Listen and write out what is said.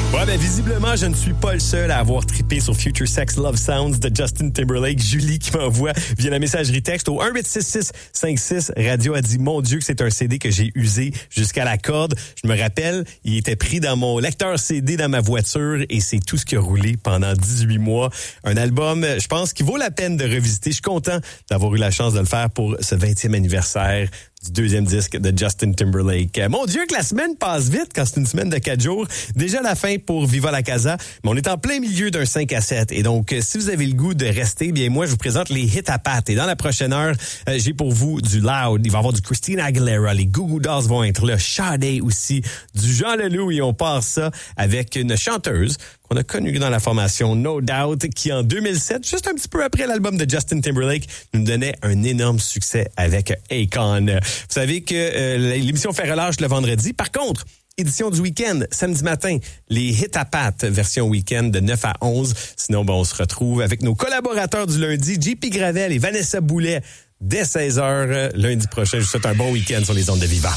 Ouais, ben visiblement, je ne suis pas le seul à avoir trippé sur Future Sex Love Sounds de Justin Timberlake. Julie qui m'envoie via la messagerie texte au 1-866-56 Radio a dit, mon Dieu, que c'est un CD que j'ai usé jusqu'à la corde. Je me rappelle, il était pris dans mon lecteur CD dans ma voiture et c'est tout ce qui a roulé pendant 18 mois. Un album, je pense, qui vaut la peine de revisiter. Je suis content d'avoir eu la chance de le faire pour ce 20e anniversaire du deuxième disque de Justin Timberlake. Mon Dieu, que la semaine passe vite quand c'est une semaine de 4 jours. Déjà la fin pour Viva la Casa, mais on est en plein milieu d'un 5 à 7. Et donc, si vous avez le goût de rester, bien moi, je vous présente les hits à pattes. Et dans la prochaine heure, j'ai pour vous du Loud. Il va y avoir du Christina Aguilera. Les Goo Goo Dolls vont être là. Sade aussi. Du Jean Leloup. Et on part ça avec une chanteuse qu'on a connue dans la formation No Doubt, qui en 2007, juste un petit peu après l'album de Justin Timberlake, nous donnait un énorme succès avec Akon. Vous savez que l'émission fait relâche le vendredi. Par contre, édition du week-end, samedi matin, les hits à pattes, version week-end de 9 à 11. Sinon, on se retrouve avec nos collaborateurs du lundi, JP Gravel et Vanessa Boulet, dès 16h lundi prochain. Je vous souhaite un bon week-end sur les ondes de Viva.